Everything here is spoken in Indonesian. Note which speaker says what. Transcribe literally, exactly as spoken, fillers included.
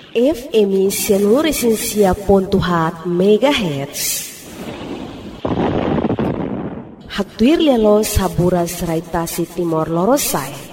Speaker 1: F M seluruh pontuhat megahertz. Haktuir lelo sabura serai tasi timor lorosai.